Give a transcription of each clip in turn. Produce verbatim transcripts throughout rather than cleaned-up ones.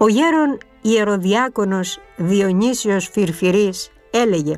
Ο γέρον ιεροδιάκονος Διονύσιος Φυρφυρής έλεγε: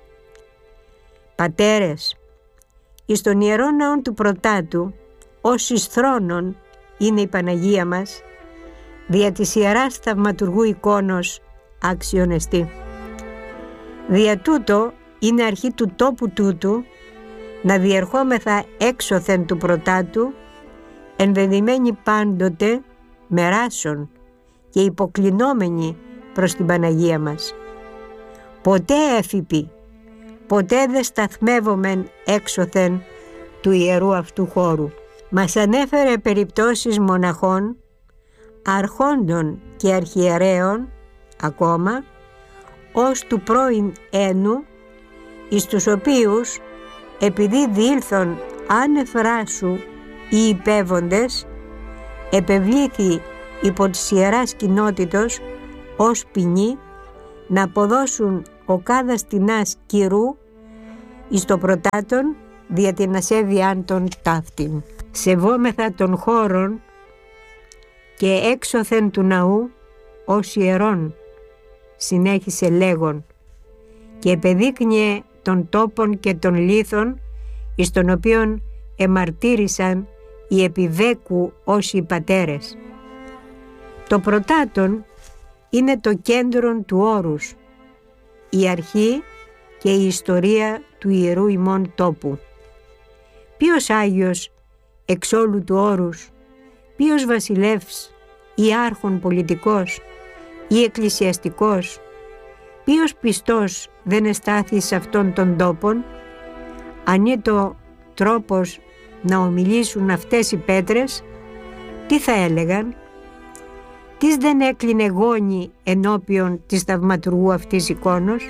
«Πατέρες, εις τον ιερό ναόν του Πρωτάτου, ως εις θρόνον είναι η Παναγία μας, δια της Ιεράς Θαυματουργού εικόνος άξιον εστί. Δια τούτο είναι αρχή του τόπου τούτου να διερχόμεθα έξωθεν του Πρωτάτου, ενδεδειμένοι πάντοτε μεράσσον και υποκλεινόμενοι προς την Παναγία μας. Ποτέ έφυπη, ποτέ δε σταθμεύομεν έξωθεν του ιερού αυτού χώρου». Μας ανέφερε περιπτώσεις μοναχών, αρχόντων και αρχιερέων ακόμα, ως του πρώην ένου, εις τους οποίους, επειδή διήλθον άνευ ράσου οι υπέβοντες, επευλήθη υπό της Ιεράς Κοινότητος ως ποινή να αποδώσουν οκάδας τινάς κυρού εις το Πρωτάτον δια την ασέβειάν των ταύτην. Σεβόμεθα των χώρων και έξωθεν του ναού ως ιερών, συνέχισε λέγον, και επεδείκνυε των τόπων και των λίθων εις των οποίων εμαρτύρησαν οι επιβέκου όσοι οι πατέρες. Το Πρωτάτον είναι το κέντρο του όρους, η αρχή και η ιστορία του ιερού ημών τόπου. Ποιος Άγιος εξόλου του όρους, ποιος βασιλεύς ή άρχον πολιτικός ή εκκλησιαστικός, ποιος πιστός δεν εστάθη σε αυτόν τον τόπον, αν είναι το τρόπος να ομιλήσουν αυτές οι πέτρες, τι θα έλεγαν? Τις δεν έκλεινε γόνι ενώπιον της θαυματουργού αυτής εικόνος?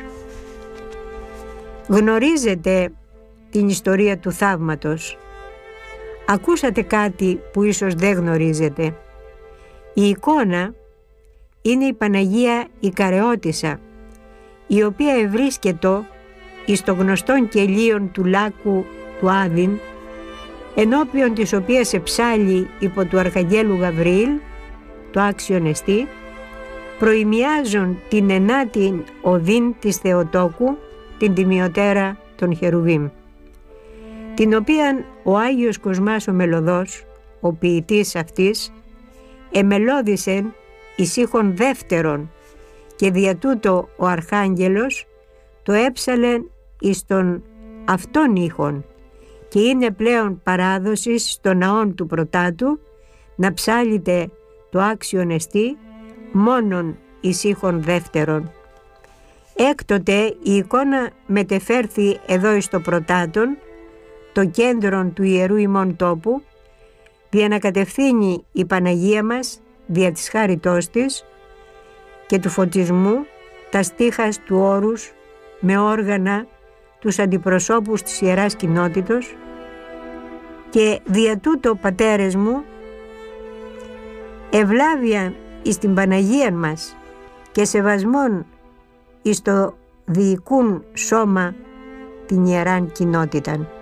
Γνωρίζετε την ιστορία του θαύματος. Ακούσατε κάτι που ίσως δεν γνωρίζετε. Η εικόνα είναι η Παναγία η Καρεώτισσα, η οποία ευρίσκετο εις το γνωστόν κελίον του λάκου του Άδην, ενώπιον της οποίας εψάλλει υπό του Αρχαγγέλου Γαβριήλ, το άξιον εστί, προημιάζον την ενάτην οδύν της Θεοτόκου, την τιμιωτέρα των Χερουβίμ, την οποίαν ο Άγιος Κοσμάς ο Μελωδός, ο ποιητής αυτής, εμελώδησεν εις ήχον δεύτερον, και δια τούτο ο Αρχάγγελος το έψαλεν εις τον αυτόν ήχον, και είναι πλέον παράδοσης στο ναόν του Πρωτάτου να ψάλεται το άξιον εστί μόνον εις ήχον δεύτερον. Έκτοτε η εικόνα μετεφέρθη εδώ εις το Πρωτάτον, το κέντρο του ιερού ημών τόπου, δια να κατευθύνει η Παναγία μας δια της χάριτός της και του φωτισμού τα στίχας του όρους με όργανα τους αντιπροσώπους της Ιεράς Κοινότητος, και δια τούτο, πατέρες μου, ευλάβεια εις την Παναγία μας και σεβασμόν εις το διοικούν σώμα την Ιεράν Κοινότηταν.